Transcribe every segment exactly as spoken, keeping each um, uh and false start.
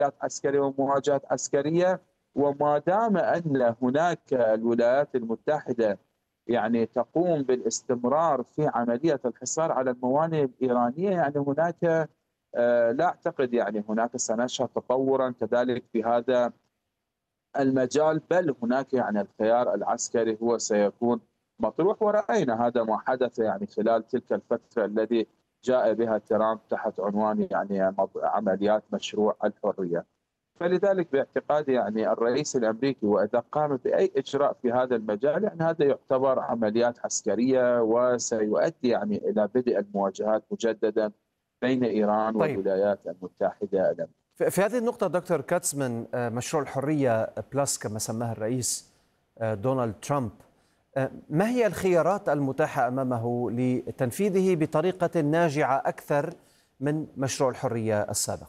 عسكرية ومواجهات عسكرية. وما دام أن هناك الولايات المتحدة يعني تقوم بالاستمرار في عملية الحصار على الموانئ الإيرانية، يعني هناك لا أعتقد يعني هناك سنشهد تطورا كذلك في هذا المجال، بل هناك يعني الخيار العسكري هو سيكون مطروح. ورأينا هذا ما حدث يعني خلال تلك الفترة الذي جاء بها ترامب تحت عنوان يعني عمليات مشروع الحرية. فلذلك باعتقادي يعني الرئيس الامريكي واذا قام باي اجراء في هذا المجال يعني هذا يعتبر عمليات عسكريه وسيؤدي يعني الى بدء المواجهات مجددا بين ايران طيب. والولايات المتحده الامريكيه. في هذه النقطة دكتور كاتسمان، مشروع الحرية بلس كما سماه الرئيس دونالد ترامب، ما هي الخيارات المتاحة أمامه لتنفيذه بطريقة ناجعة أكثر من مشروع الحرية السابق؟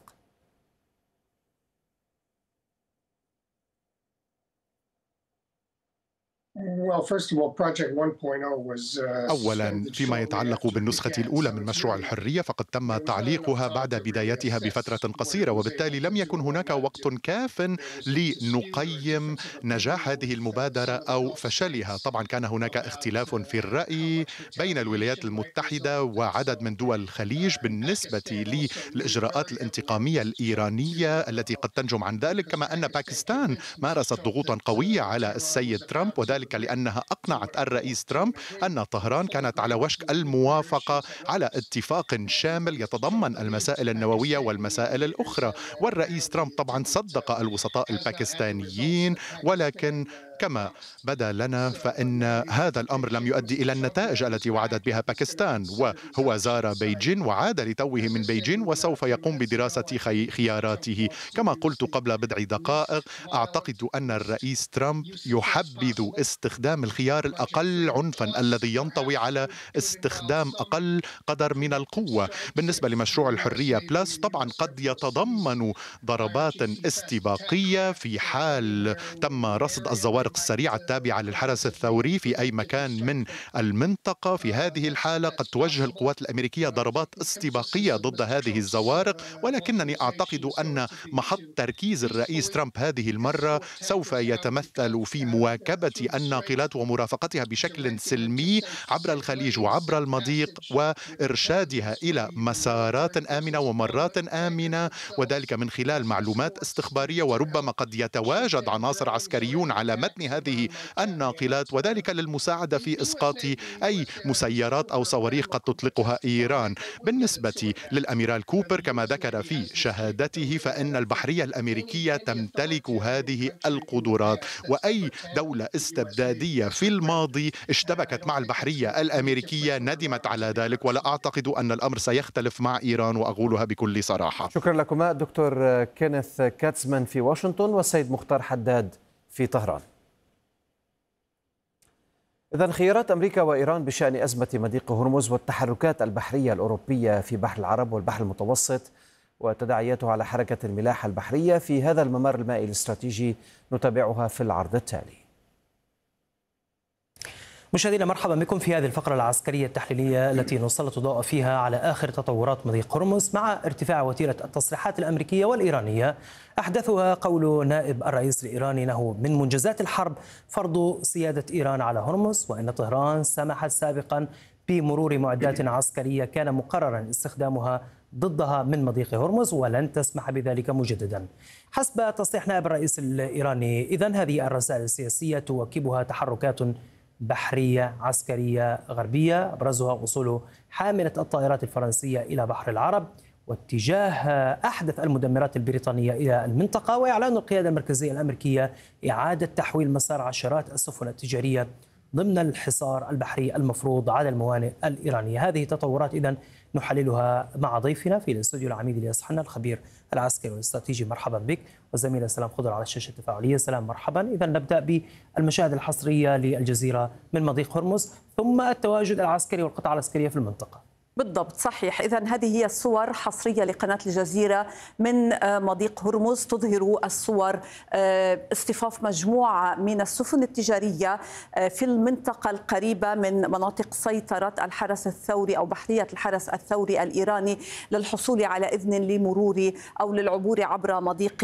أولا فيما يتعلق بالنسخة الأولى من مشروع الحرية فقد تم تعليقها بعد بدايتها بفترة قصيرة، وبالتالي لم يكن هناك وقت كاف لنقيم نجاح هذه المبادرة أو فشلها. طبعا كان هناك اختلاف في الرأي بين الولايات المتحدة وعدد من دول الخليج بالنسبة للإجراءات الانتقامية الإيرانية التي قد تنجم عن ذلك، كما أن باكستان مارست ضغوطا قوية على السيد ترامب، وذلك لأنها أقنعت الرئيس ترامب أن طهران كانت على وشك الموافقة على اتفاق شامل يتضمن المسائل النووية والمسائل الأخرى. والرئيس ترامب طبعا صدق الوسطاء الباكستانيين، ولكن كما بدا لنا فإن هذا الأمر لم يؤدي إلى النتائج التي وعدت بها باكستان، وهو زار بيجين وعاد لتوه من بيجين وسوف يقوم بدراسة خياراته. كما قلت قبل بضع دقائق، أعتقد أن الرئيس ترامب يحبذ استخدام الخيار الأقل عنفا الذي ينطوي على استخدام أقل قدر من القوة. بالنسبة لمشروع الحرية بلس طبعا قد يتضمن ضربات استباقية في حال تم رصد الزوارق السريعة التابعة للحرس الثوري في أي مكان من المنطقة. في هذه الحالة قد توجه القوات الأمريكية ضربات استباقية ضد هذه الزوارق، ولكنني أعتقد أن محط تركيز الرئيس ترامب هذه المرة سوف يتمثل في مواكبة الناقلات ومرافقتها بشكل سلمي عبر الخليج وعبر المضيق وإرشادها إلى مسارات آمنة ومرات آمنة، وذلك من خلال معلومات استخبارية، وربما قد يتواجد عناصر عسكريون على متن هذه الناقلات، وذلك للمساعدة في إسقاط أي مسيرات أو صواريخ قد تطلقها إيران. بالنسبة للأميرال كوبر كما ذكر في شهادته فإن البحرية الأمريكية تمتلك هذه القدرات، وأي دولة استبدادية في الماضي اشتبكت مع البحرية الأمريكية ندمت على ذلك، ولا أعتقد أن الأمر سيختلف مع إيران، وأقولها بكل صراحة. شكرا لكما دكتور كينيث كاتسمان في واشنطن والسيد مختار حداد في طهران. إذن خيارات أمريكا وإيران بشأن أزمة مضيق هرمز والتحركات البحرية الأوروبية في بحر العرب والبحر المتوسط وتداعياته على حركة الملاحة البحرية في هذا الممر المائي الاستراتيجي نتابعها في العرض التالي. مشاهدينا مرحبا بكم في هذه الفقرة العسكرية التحليلية التي نسلط الضوء فيها على آخر تطورات مضيق هرمز مع ارتفاع وتيرة التصريحات الأمريكية والإيرانية، أحدثها قول نائب الرئيس الإيراني أنه من منجزات الحرب فرض سيادة إيران على هرمز، وأن طهران سمحت سابقا بمرور معدات عسكرية كان مقررا استخدامها ضدها من مضيق هرمز ولن تسمح بذلك مجددا. حسب تصريح نائب الرئيس الإيراني، إذن هذه الرسائل السياسية تواكبها تحركات بحرية عسكرية غربية أبرزها وصول حاملة الطائرات الفرنسية إلى بحر العرب واتجاه أحدث المدمرات البريطانية إلى المنطقة، وإعلان القيادة المركزية الأمريكية إعادة تحويل مسار عشرات السفن التجارية ضمن الحصار البحري المفروض على الموانئ الإيرانية. هذه تطورات إذن نحللها مع ضيفنا في الاستوديو العميد الياس حنا الخبير العسكري والاستراتيجي. مرحبا بك. والزميلة سلام خضر على الشاشة التفاعلية. سلام مرحبا. إذا نبدأ بالمشاهد الحصرية للجزيرة من مضيق هرمز ثم التواجد العسكري والقطاع العسكرية في المنطقة. بالضبط صحيح. إذن هذه هي الصور حصرية لقناة الجزيرة من مضيق هرمز تظهر الصور اصطفاف مجموعة من السفن التجارية في المنطقة القريبة من مناطق سيطرة الحرس الثوري أو بحرية الحرس الثوري الإيراني للحصول على إذن لمرور أو للعبور عبر مضيق